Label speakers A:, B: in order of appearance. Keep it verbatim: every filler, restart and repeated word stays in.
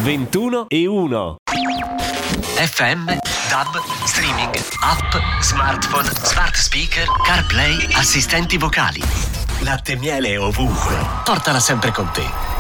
A: ventuno e uno.
B: F M, D A B, streaming, app, smartphone, smart speaker, CarPlay, assistenti vocali. Latte e miele ovunque. Portala sempre con te.